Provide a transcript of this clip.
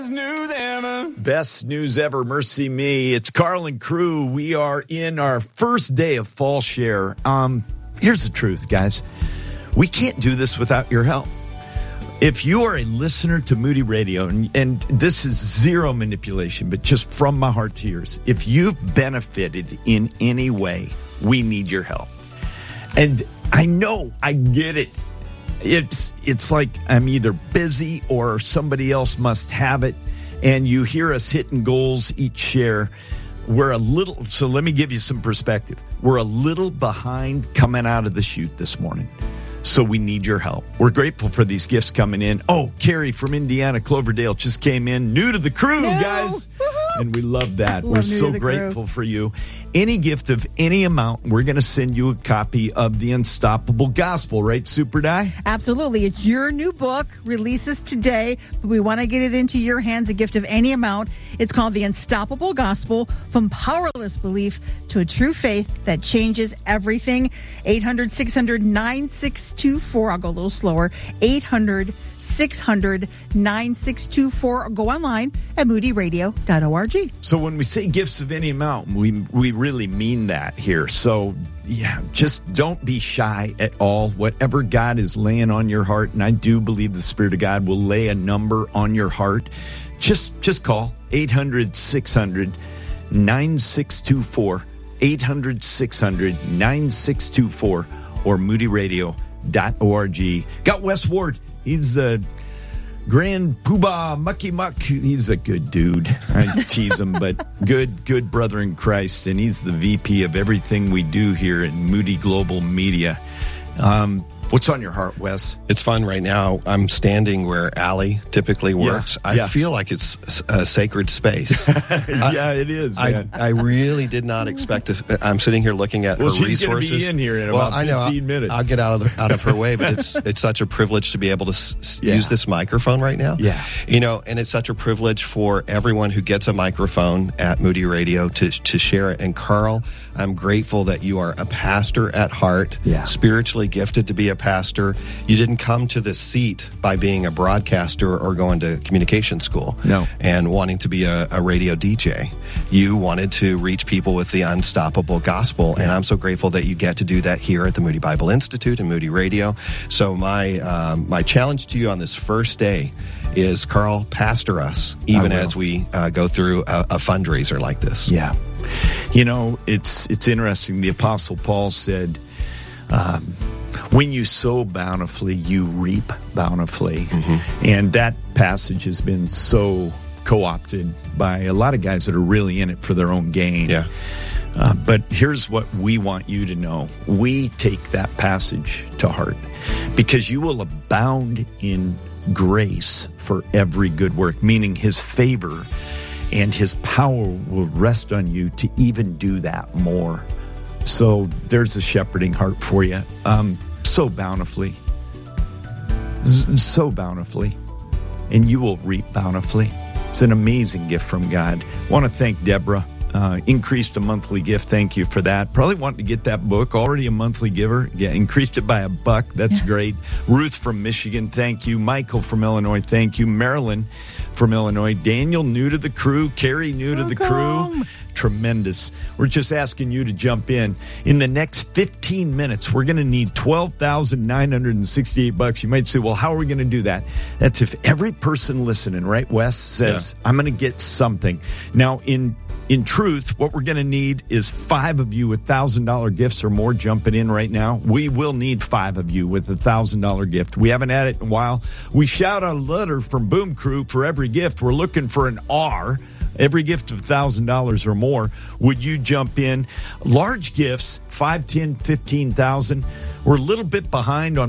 Best news ever, mercy me. It's Carl and crew. We are in our first day of Fall Share. Here's the truth, guys. We can't do this without your help. If you are a listener to Moody Radio, and this is zero manipulation, but just from my heart to yours, if you've benefited in any way, we need your help. And I know, I get it. It's like I'm either busy or somebody else must have it. And you hear us hitting goals each share. We're a little, so let me give you some perspective. We're a little behind coming out of the chute this morning. So we need your help. We're grateful for these gifts coming in. Oh, Carrie from Indiana, Cloverdale just came in. New to the crew, guys. And we love that. We're so grateful for you. Any gift of any amount, we're going to send you a copy of The Unstoppable Gospel, right, Super Di? Absolutely. It's your new book, releases today, but we want to get it into your hands, a gift of any amount. It's called The Unstoppable Gospel, From Powerless Belief to a True Faith That Changes Everything. 800-600-9624. I'll go a little slower. 800-600-9624. Go online at moodyradio.org. So when we say gifts of any amount, we really mean that here. So, yeah, just don't be shy at all. Whatever God is laying on your heart, and I do believe the Spirit of God will lay a number on your heart, just call 800-600-9624. 800-600-9624 or moodyradio.org. Got Wes Ward. He's a Grand Poobah Mucky Muck. He's a good dude. I tease him, but good brother in Christ. And he's the VP of everything we do here at Moody Global Media. What's on your heart, Wes? It's fun right now. I'm standing where Allie typically works. I feel like it's a sacred space. Yeah, it is, man. I really did not expect to. I'm sitting here looking at her resources. She's going to be in here in about 15 minutes. I'll get out of her way, but it's such a privilege to be able to use this microphone right now. Yeah. You know, and it's such a privilege for everyone who gets a microphone at Moody Radio to share it. And Carl, I'm grateful that you are a pastor at heart, spiritually gifted to be a pastor. You didn't come to this seat by being a broadcaster or going to communication school and wanting to be a radio DJ. You wanted to reach people with the unstoppable gospel, and I'm so grateful that you get to do that here at the Moody Bible Institute and Moody Radio. So my challenge to you on this first day is, Carl, pastor us, even as we go through a fundraiser like this. Yeah. You know, it's interesting. The Apostle Paul said, when you sow bountifully, you reap bountifully. Mm-hmm. And that passage has been so co-opted by a lot of guys that are really in it for their own gain. Yeah. But here's what we want you to know. We take that passage to heart because you will abound in grace for every good work, meaning his favor and his power will rest on you to even do that more. So there's a shepherding heart for you. So bountifully. So bountifully. And you will reap bountifully. It's an amazing gift from God. I want to thank Deborah. Increased a monthly gift. Thank you for that. Probably wanting to get that book. Already a monthly giver. Yeah, increased it by $1. That's great. Ruth from Michigan, thank you. Michael from Illinois, thank you. Marilyn from Illinois. Daniel, new to the crew. Carrie, new to the crew. Tremendous. We're just asking you to jump in. In the next 15 minutes, we're going to need $12,968. You might say, well, how are we going to do that? That's if every person listening, right, Wes, says, I'm going to get something. Now, in truth, what we're going to need is 5 of you with $1,000 gifts or more jumping in right now. We will need 5 of you with a $1,000 gift. We haven't had it in a while. We shout out a letter from Boom Crew for every gift. We're looking for an R. Every gift of $1,000 or more. Would you jump in? Large gifts, 5, 10, 15,000. We're a little bit behind on